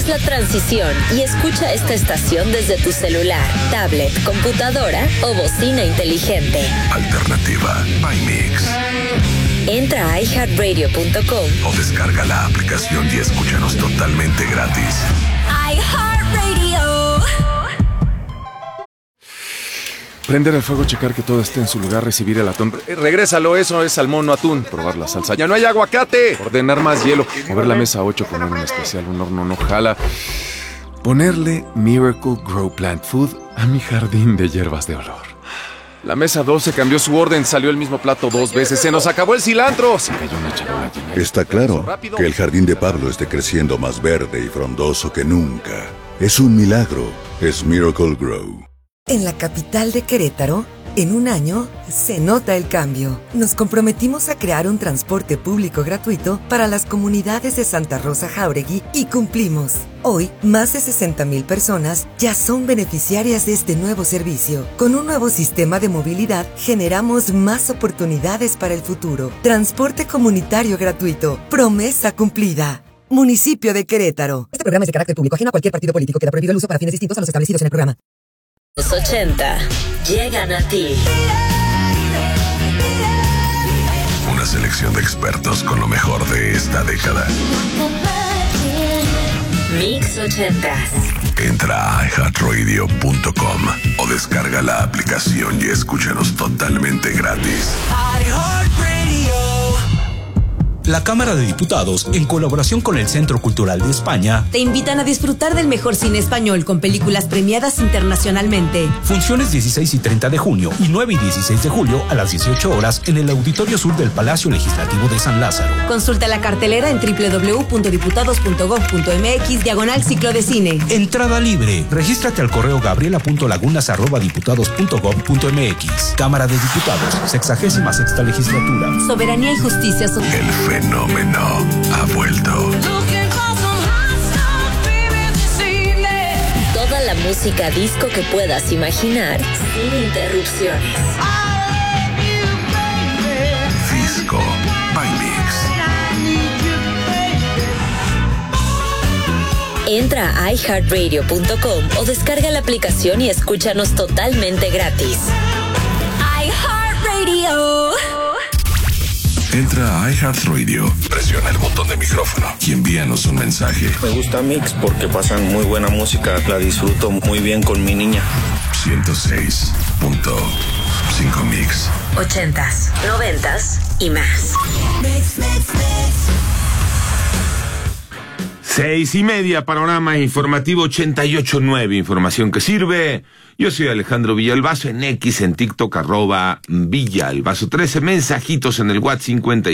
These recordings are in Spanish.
Haz la transición y escucha esta estación desde tu celular, tablet, computadora o bocina inteligente. Alternativa by Mix. Entra a iHeartRadio.com o descarga la aplicación y escúchanos totalmente gratis. iHeartRadio. Prender el fuego, checar que todo esté en su lugar, recibir el atún. Regrésalo, eso es salmón, no atún. Probar la salsa. ¡Ya no hay aguacate! Ordenar más hielo. Mover la mesa 8, poner un especial, un horno no jala. Ponerle Miracle Grow Plant Food a mi jardín de hierbas de olor. La mesa 12 cambió su orden, salió el mismo plato 2 veces. ¡Se nos acabó el cilantro! Se cayó una charola llena. Está claro que el jardín de Pablo esté creciendo más verde y frondoso que nunca. Es un milagro. Es Miracle Grow. En la capital de Querétaro, en un año, se nota el cambio. Nos comprometimos a crear un transporte público gratuito para las comunidades de Santa Rosa Jáuregui y cumplimos. Hoy, más de 60,000 personas ya son beneficiarias de este nuevo servicio. Con un nuevo sistema de movilidad, generamos más oportunidades para el futuro. Transporte comunitario gratuito. Promesa cumplida. Municipio de Querétaro. Este programa es de carácter público, ajeno a cualquier partido político. Queda prohibido el uso para fines distintos a los establecidos en el programa. Los 80 llegan a ti. Una selección de expertos con lo mejor de esta década. Mix 80s. Entra a iHeartRadio.com o descarga la aplicación y escúchanos totalmente gratis. La Cámara de Diputados, en colaboración con el Centro Cultural de España, te invitan a disfrutar del mejor cine español con películas premiadas internacionalmente. Funciones 16 y 30 de junio y 9 y 16 de julio a las 18 horas en el Auditorio Sur del Palacio Legislativo de San Lázaro. Consulta la cartelera en www.diputados.gov.mx/ciclo de cine. Entrada libre. Regístrate al correo gabriela.lagunas@diputados.gov.mx. Cámara de Diputados, 66ª legislatura. Soberanía y justicia social. El fenómeno ha vuelto. Toda la música disco que puedas imaginar sin interrupciones. Disco by Mix. Entra a iHeartRadio.com o descarga la aplicación y escúchanos totalmente gratis. iHeartRadio. Entra a iHeartRadio, presiona el botón de micrófono y envíanos un mensaje. Me gusta Mix porque pasan muy buena música, la disfruto muy bien con mi niña. 106.5 Mix. 80s, 90s y más. 6:30, panorama informativo 88.9, información que sirve. Yo soy Alejandro Villalbazo, en X, en TikTok, @Villalbazo 13, mensajitos en el WhatsApp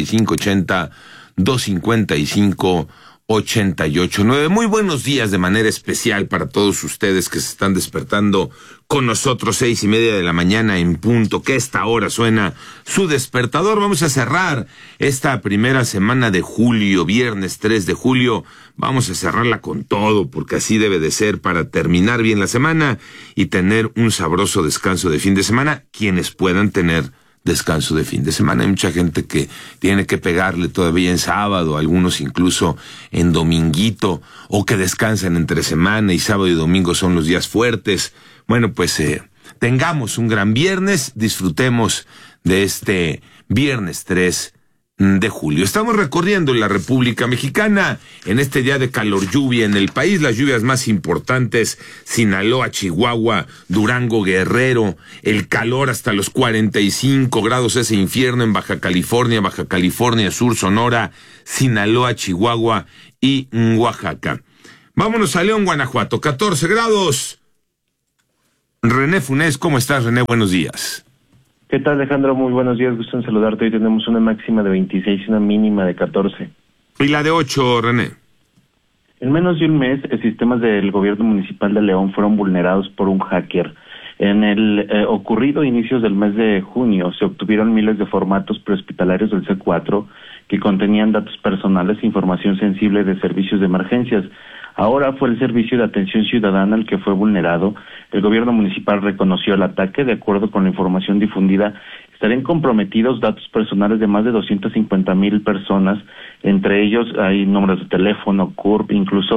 5580-255-889. Muy buenos días de manera especial para todos ustedes que se están despertando con nosotros, 6:30 de la mañana en punto, que esta hora suena su despertador. Vamos a cerrar esta primera semana de julio, viernes 3 de julio, vamos a cerrarla con todo, porque así debe de ser para terminar bien la semana y tener un sabroso descanso de fin de semana, quienes puedan tener descanso de fin de semana. Hay mucha gente que tiene que pegarle todavía en sábado, algunos incluso en dominguito, o que descansan entre semana y sábado y domingo son los días fuertes. Bueno, pues tengamos un gran viernes, disfrutemos de este viernes 3 de julio. Estamos recorriendo la República Mexicana en este día de calor lluvia en el país, las lluvias más importantes: Sinaloa, Chihuahua, Durango, Guerrero, el calor hasta los 45 grados, ese infierno en Baja California Sur, Sonora, Sinaloa, Chihuahua y Oaxaca. Vámonos a León, Guanajuato, 14 grados. René Funes, ¿cómo estás, René? Buenos días. ¿Qué tal, Alejandro? Muy buenos días, gusto en saludarte. Hoy tenemos una máxima de 26 y una mínima de 14. ¿Y la de 8, René? En menos de un mes, sistemas del gobierno municipal de León fueron vulnerados por un hacker. En el ocurrido a inicios del mes de junio, se obtuvieron miles de formatos prehospitalarios del C4 que contenían datos personales e información sensible de servicios de emergencias. Ahora fue el Servicio de Atención Ciudadana el que fue vulnerado. El gobierno municipal reconoció el ataque. De acuerdo con la información difundida, estarían comprometidos datos personales de más de 250,000 personas. Entre ellos hay números de teléfono, CURP, incluso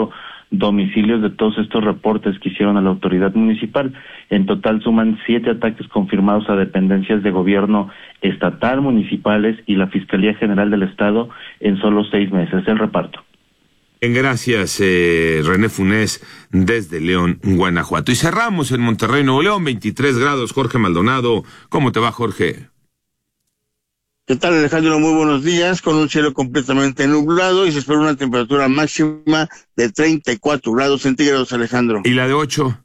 domicilios de todos estos reportes que hicieron a la autoridad municipal. En total suman 7 ataques confirmados a dependencias de gobierno estatal, municipales y la Fiscalía General del Estado en solo 6 meses. El reparto. Gracias, René Funes, desde León, Guanajuato. Y cerramos en Monterrey, Nuevo León, 23 grados. Jorge Maldonado, ¿cómo te va, Jorge? ¿Qué tal, Alejandro? Muy buenos días, con un cielo completamente nublado y se espera una temperatura máxima de 34 grados centígrados, Alejandro. ¿Y la de 8?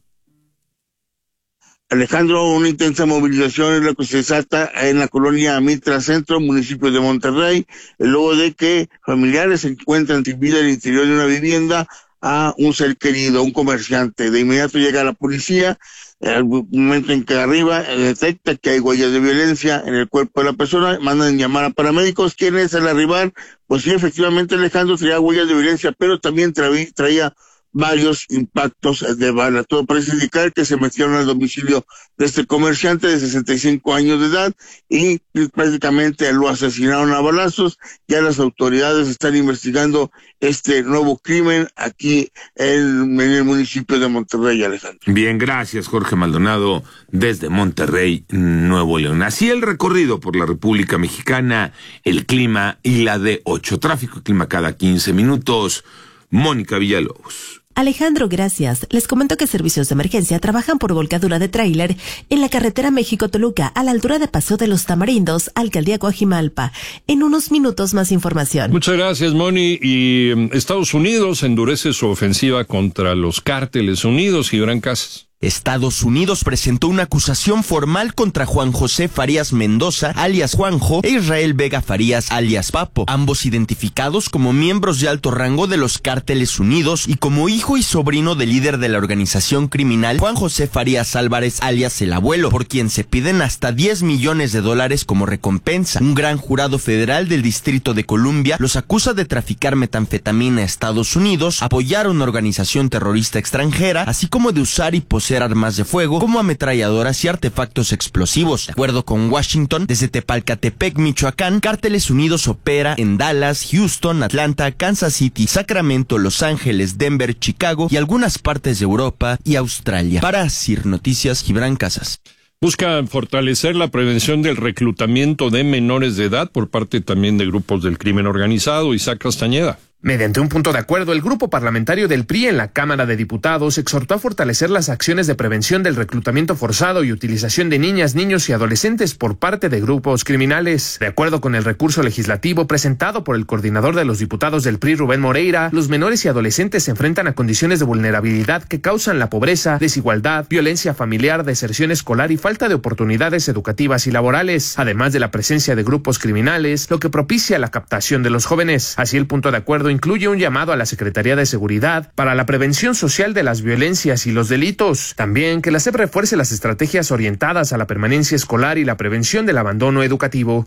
Alejandro, una intensa movilización es lo que se desata en la colonia Mitra Centro, municipio de Monterrey, luego de que familiares se encuentran sin vida en el interior de una vivienda a un ser querido, un comerciante. De inmediato llega la policía, al momento en que arriba detecta que hay huellas de violencia en el cuerpo de la persona, mandan llamar a paramédicos, quienes al arribar, pues sí, efectivamente, Alejandro, traía huellas de violencia, pero también traía varios impactos de bala. Todo parece indicar que se metieron al domicilio de este comerciante de 65 años de edad y prácticamente lo asesinaron a balazos. Ya las autoridades están investigando este nuevo crimen aquí en el municipio de Monterrey, Alejandro. Bien, gracias, Jorge Maldonado, desde Monterrey, Nuevo León. Así el recorrido por la República Mexicana, el clima y la de 8. Tráfico y clima cada 15 minutos. Mónica Villalobos. Alejandro, gracias. Les comento que servicios de emergencia trabajan por volcadura de tráiler en la carretera México-Toluca, a la altura de Paso de los Tamarindos, Alcaldía Coajimalpa. En unos minutos más información. Muchas gracias, Moni. Y Estados Unidos endurece su ofensiva contra los cárteles unidos. Y Gran Casas. Estados Unidos presentó una acusación formal contra Juan José Farías Mendoza, alias Juanjo, e Israel Vega Farías, alias Papo, ambos identificados como miembros de alto rango de los Cárteles Unidos y como hijo y sobrino del líder de la organización criminal Juan José Farías Álvarez, alias El Abuelo, por quien se piden hasta $10 millones como recompensa. Un gran jurado federal del Distrito de Columbia los acusa de traficar metanfetamina a Estados Unidos, apoyar a una organización terrorista extranjera, así como de usar y poseer armas de fuego como ametralladoras y artefactos explosivos. De acuerdo con Washington, desde Tepalcatepec, Michoacán, Cárteles Unidos opera en Dallas, Houston, Atlanta, Kansas City, Sacramento, Los Ángeles, Denver, Chicago y algunas partes de Europa y Australia. Para CIR Noticias, Gibran Casas. Busca fortalecer la prevención del reclutamiento de menores de edad por parte también de grupos del crimen organizado. Isaac Castañeda. Mediante un punto de acuerdo, el grupo parlamentario del PRI en la Cámara de Diputados exhortó a fortalecer las acciones de prevención del reclutamiento forzado y utilización de niñas, niños y adolescentes por parte de grupos criminales. De acuerdo con el recurso legislativo presentado por el coordinador de los diputados del PRI, Rubén Moreira, los menores y adolescentes se enfrentan a condiciones de vulnerabilidad que causan la pobreza, desigualdad, violencia familiar, deserción escolar y falta de oportunidades educativas y laborales, además de la presencia de grupos criminales, lo que propicia la captación de los jóvenes. Así, el punto de acuerdo incluye un llamado a la Secretaría de Seguridad para la prevención social de las violencias y los delitos. También que la SEP refuerce las estrategias orientadas a la permanencia escolar y la prevención del abandono educativo.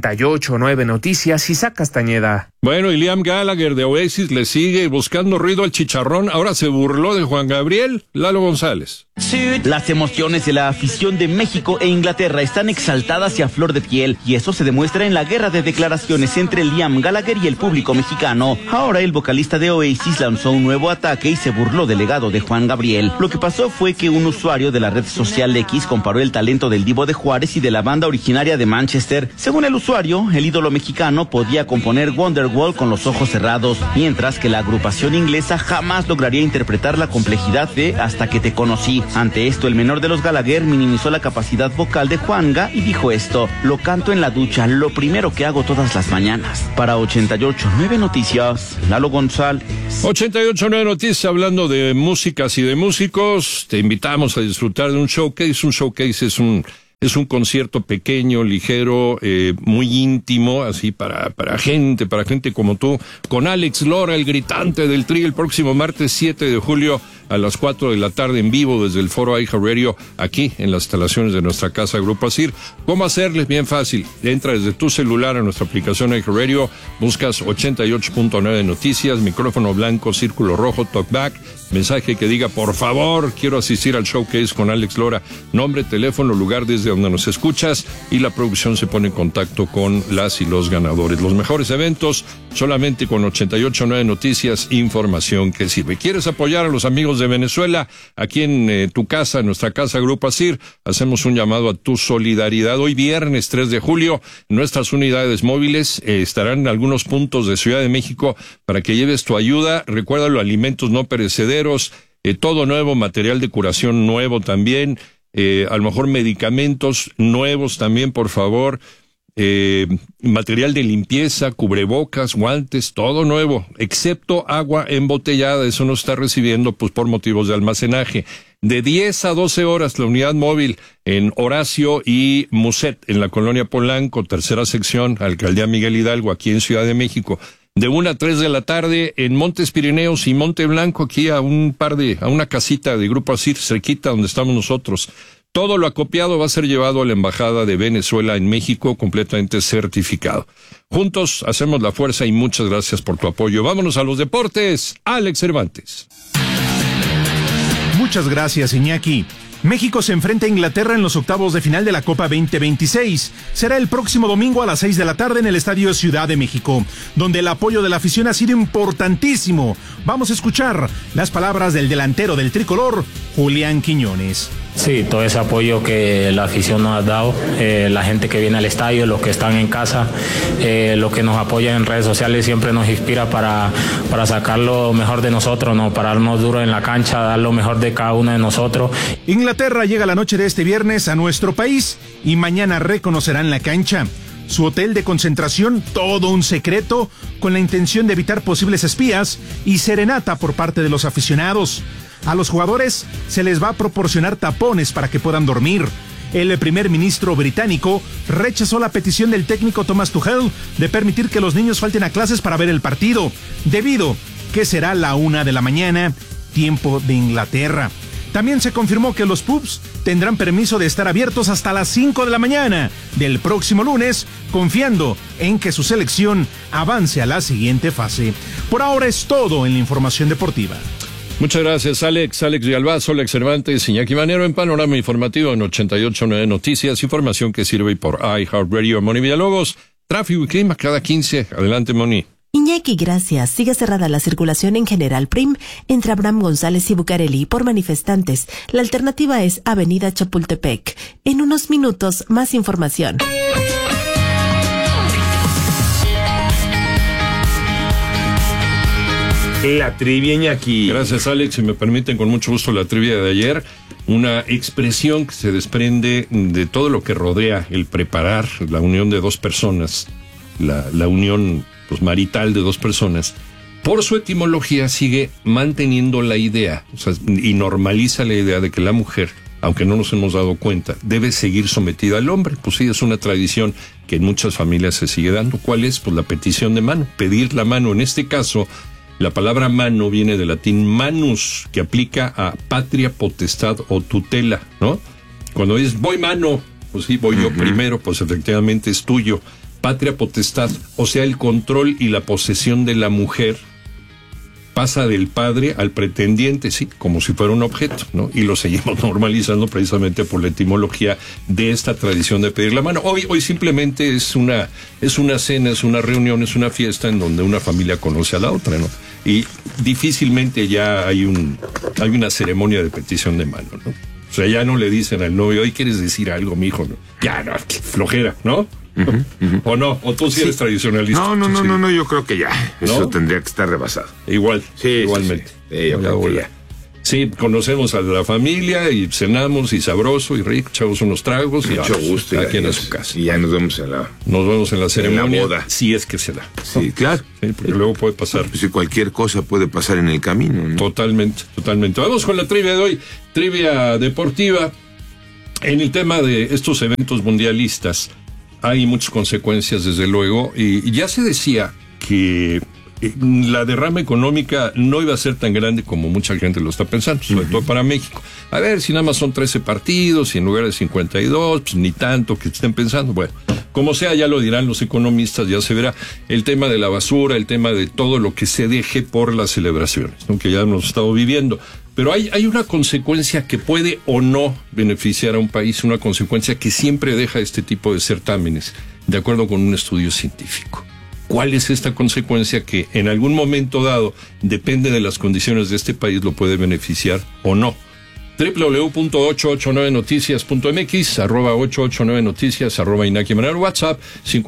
88.9 Noticias, Isaac Castañeda. Bueno, y Liam Gallagher de Oasis le sigue buscando ruido al chicharrón. Ahora se burló de Juan Gabriel. Lalo González. Las emociones de la afición de México e Inglaterra están exaltadas y a flor de piel, y eso se demuestra en la guerra de declaraciones entre Liam Gallagher y el público mexicano. Ahora el vocalista de Oasis lanzó un nuevo ataque y se burló del legado de Juan Gabriel. Lo que pasó fue que un usuario de la red social X comparó el talento del Divo de Juárez y de la banda originaria de Manchester. Según el usuario, el ídolo mexicano podía componer Wonderwall con los ojos cerrados, mientras que la agrupación inglesa jamás lograría interpretar la complejidad de Hasta que te conocí. Ante esto, el menor de los Gallagher minimizó la capacidad vocal de Juanga y dijo esto: lo canto en la ducha, lo primero que hago todas las mañanas. Para 88.9 Noticias, Lalo González. 88.9 Noticias, hablando de músicas y de músicos, te invitamos a disfrutar de un showcase. Un showcase es un concierto pequeño, ligero, muy íntimo, así para gente como tú, con Alex Lora, el gritante del Tri, el próximo martes 7 de julio a las 4 de la tarde en vivo desde el foro iHeartRadio aquí en las instalaciones de nuestra casa Grupo ASIR. ¿Cómo hacerles? Bien fácil. Entra desde tu celular a nuestra aplicación iHeartRadio, buscas 88.9 Noticias, micrófono blanco, círculo rojo, talkback, mensaje que diga, por favor, quiero asistir al showcase con Alex Lora, nombre, teléfono, lugar desde donde nos escuchas, y la producción se pone en contacto con las y los ganadores. Los mejores eventos solamente con 88.9 Noticias, información que sirve. ¿Quieres apoyar a los amigos de Venezuela? Aquí en tu casa, en nuestra casa Grupo ASIR, hacemos un llamado a tu solidaridad. Hoy viernes 3 de julio, nuestras unidades móviles estarán en algunos puntos de Ciudad de México para que lleves tu ayuda. Recuérdalo, alimentos no perecederos, todo nuevo, material de curación nuevo también, a lo mejor medicamentos nuevos también, por favor, material de limpieza, cubrebocas, guantes, todo nuevo, excepto agua embotellada. Eso no está recibiendo pues por motivos de almacenaje. De 10 a 12 horas la unidad móvil en Horacio y Muset, en la colonia Polanco, tercera sección, Alcaldía Miguel Hidalgo, aquí en Ciudad de México. De 1 a 3 de la tarde en Montes Pirineos y Monte Blanco, aquí a una casita de Grupo ASIR, cerquita donde estamos nosotros. Todo lo acopiado va a ser llevado a la Embajada de Venezuela en México, completamente certificado. Juntos hacemos la fuerza y muchas gracias por tu apoyo. Vámonos a los deportes. Alex Cervantes. Muchas gracias, Iñaki. México se enfrenta a Inglaterra en los octavos de final de la Copa 2026. Será el próximo domingo a las 6 de la tarde en el Estadio Ciudad de México, donde el apoyo de la afición ha sido importantísimo. Vamos a escuchar las palabras del delantero del tricolor, Julián Quiñones. Sí, todo ese apoyo que la afición nos ha dado, la gente que viene al estadio, los que están en casa, los que nos apoyan en redes sociales, siempre nos inspira para sacar lo mejor de nosotros, ¿no? Para darnos duro en la cancha, dar lo mejor de cada uno de nosotros. Inglaterra llega la noche de este viernes a nuestro país y mañana reconocerán la cancha. Su hotel de concentración, todo un secreto, con la intención de evitar posibles espías y serenata por parte de los aficionados. A los jugadores se les va a proporcionar tapones para que puedan dormir. El primer ministro británico rechazó la petición del técnico Thomas Tuchel de permitir que los niños falten a clases para ver el partido, debido que será la 1 de la mañana, tiempo de Inglaterra. También se confirmó que los pubs tendrán permiso de estar abiertos hasta las 5 de la mañana del próximo lunes, confiando en que su selección avance a la siguiente fase. Por ahora es todo en la información deportiva. Muchas gracias, Alex Villalbazo, Alex Cervantes, Iñaki Manero en Panorama Informativo en 88.9 Noticias, información que sirve por iHeartRadio. Moni Villalobos, tráfico y clima cada 15. Adelante, Moni. Iñaki, gracias. Sigue cerrada la circulación en General Prim entre Abraham González y Bucareli por manifestantes. La alternativa es Avenida Chapultepec. En unos minutos, más información. La trivia, Iñaki. Gracias, Alex. Si me permiten, con mucho gusto, la trivia de ayer. Una expresión que se desprende de todo lo que rodea el preparar la unión de dos personas, la unión pues, marital de dos personas. Por su etimología sigue manteniendo la idea, o sea, y normaliza la idea de que la mujer, aunque no nos hemos dado cuenta, debe seguir sometida al hombre. Pues sí, es una tradición que en muchas familias se sigue dando. ¿Cuál es? Pues la petición de mano, pedir la mano. En este caso, la palabra mano viene del latín manus, que aplica a patria, potestad o tutela, ¿no? Cuando dices voy mano, pues sí, voy yo primero, pues efectivamente es tuyo. Patria, potestad, o sea, el control y la posesión de la mujer pasa del padre al pretendiente, sí, como si fuera un objeto, ¿no? Y lo seguimos normalizando precisamente por la etimología de esta tradición de pedir la mano. Hoy simplemente es una cena, es una reunión, es una fiesta en donde una familia conoce a la otra, ¿no? Y difícilmente ya hay una ceremonia de petición de mano, ¿no? O sea, ya no le dicen al novio, hoy quieres decir algo, mijo, ¿no? Ya, no, flojera, ¿no? ¿O no? ¿O tú sí eres tradicionalista? No, yo creo que ya. Eso tendría que estar rebasado. Igual, sí, igualmente. Sí, yo creo que ya. Sí, conocemos a la familia y cenamos y sabroso y rico, echamos unos tragos y mucho gusto. Cada quien a su casa. Y ya nos vemos en la ceremonia. En la boda. Si es que se da. Sí, claro. Sí, porque luego puede pasar. Pues si cualquier cosa puede pasar en el camino, ¿no? Totalmente. Vamos con la trivia de hoy. Trivia deportiva. En el tema de estos eventos mundialistas hay muchas consecuencias, desde luego, y ya se decía que la derrama económica no iba a ser tan grande como mucha gente lo está pensando, sobre todo para México. A ver, si nada más son 13 partidos y en lugar de 52, pues ni tanto que estén pensando. Bueno, como sea, ya lo dirán los economistas, ya se verá el tema de la basura, el tema de todo lo que se deje por las celebraciones, ¿no? Que ya hemos estado viviendo. Pero hay una consecuencia que puede o no beneficiar a un país, una consecuencia que siempre deja este tipo de certámenes, de acuerdo con un estudio científico. ¿Cuál es esta consecuencia que en algún momento dado, depende de las condiciones de este país, lo puede beneficiar o no? www.889noticias.mx, @889noticias, @Inaki Manero, WhatsApp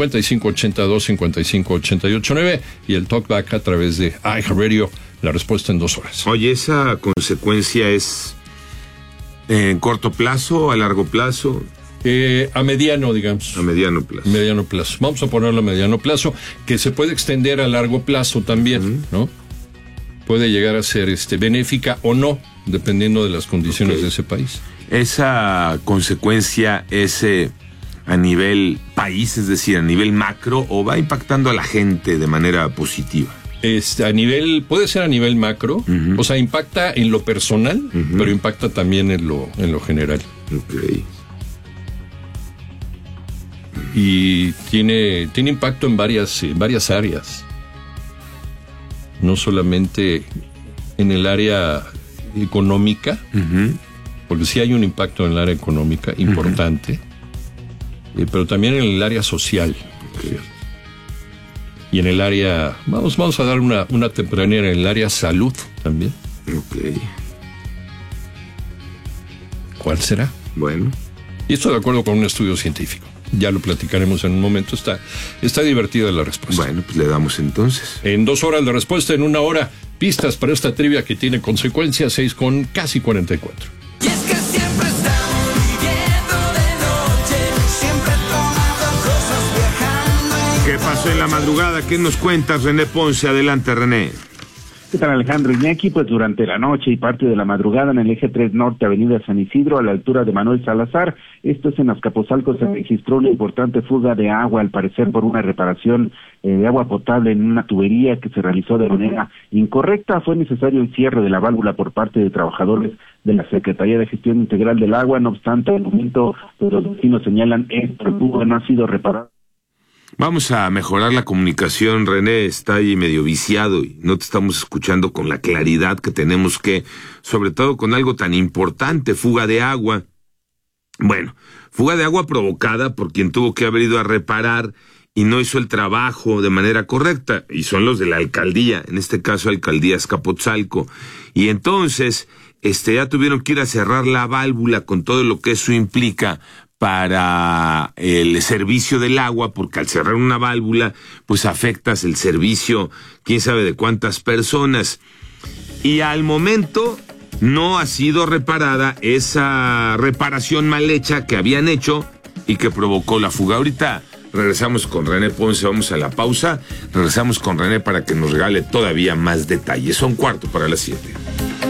5582-558889 y el talkback a través de iHeartRadio. La respuesta en 2 horas. Oye, ¿esa consecuencia es en corto plazo, a largo plazo? A mediano, digamos. A mediano plazo. Mediano plazo. Vamos a ponerlo a mediano plazo, que se puede extender a largo plazo también, ¿no? Puede llegar a ser benéfica o no, dependiendo de las condiciones de ese país. ¿Esa consecuencia es a nivel país, es decir, a nivel macro, o va impactando a la gente de manera positiva? Puede ser a nivel macro, o sea, impacta en lo personal, pero impacta también en lo general. Okay. Y tiene impacto en varias áreas. No solamente en el área económica, porque sí hay un impacto en el área económica importante, pero también en el área social. Okay. Y en el área, vamos a dar una tempranera en el área salud también. Ok. ¿Cuál será? Bueno. Y esto de acuerdo con un estudio científico. Ya lo platicaremos en un momento. Está divertida la respuesta. Bueno, pues le damos entonces. En 2 horas la respuesta, en 1 hora, pistas para esta trivia que tiene consecuencias, 6 con casi 44. Y es que siempre estamos viviendo de noche, siempre tomando cosas, viajando. ¿Qué pasó en la madrugada? ¿Qué nos cuentas, René Ponce? Adelante, René. ¿Qué tal, Alejandro Iñaki? Pues durante la noche y parte de la madrugada en el eje 3 Norte, avenida San Isidro, a la altura de Manuel Salazar, esto es en Azcapotzalco, se registró una importante fuga de agua, al parecer por una reparación de agua potable en una tubería que se realizó de manera incorrecta. Fue necesario el cierre de la válvula por parte de trabajadores de la Secretaría de Gestión Integral del Agua. No obstante, al momento los vecinos señalan esto, el tubo no ha sido reparado. Vamos a mejorar la comunicación, René, está ahí medio viciado y no te estamos escuchando con la claridad que tenemos que, sobre todo con algo tan importante, fuga de agua. Bueno, fuga de agua provocada por quien tuvo que haber ido a reparar y no hizo el trabajo de manera correcta, y son los de la alcaldía, en este caso Alcaldía Azcapotzalco. Y entonces, ya tuvieron que ir a cerrar la válvula con todo lo que eso implica para el servicio del agua, porque al cerrar una válvula, pues afectas el servicio, quién sabe de cuántas personas. Y al momento no ha sido reparada esa reparación mal hecha que habían hecho y que provocó la fuga. Ahorita regresamos con René Ponce, vamos a la pausa, regresamos con René para que nos regale todavía más detalles. Son 7:15.